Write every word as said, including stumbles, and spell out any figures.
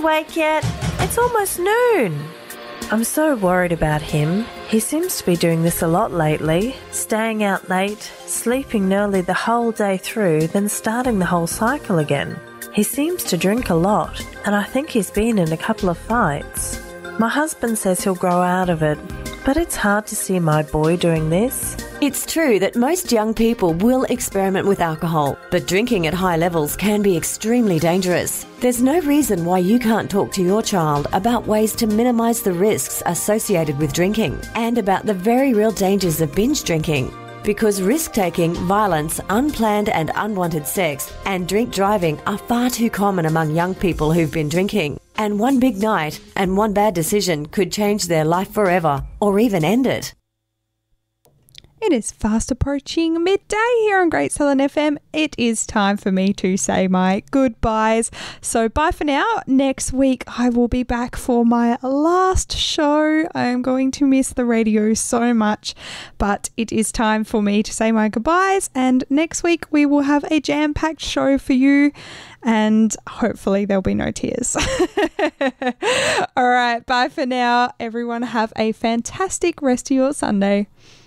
awake yet? It's almost noon. I'm so worried about him. He seems to be doing this a lot lately, staying out late, sleeping nearly the whole day through, then starting the whole cycle again. He seems to drink a lot, and I think he's been in a couple of fights. My husband says he'll grow out of it, but it's hard to see my boy doing this. It's true that most young people will experiment with alcohol, but drinking at high levels can be extremely dangerous. There's no reason why you can't talk to your child about ways to minimise the risks associated with drinking and about the very real dangers of binge drinking. Because risk-taking, violence, unplanned and unwanted sex and drink driving are far too common among young people who've been drinking. And one big night and one bad decision could change their life forever or even end it. It is fast approaching midday here on Great Southern F M. It is time for me to say my goodbyes. So bye for now. Next week I will be back for my last show. I am going to miss the radio so much, but it is time for me to say my goodbyes. And next week we will have a jam-packed show for you. And hopefully there'll be no tears. All right, bye for now. Everyone have a fantastic rest of your Sunday.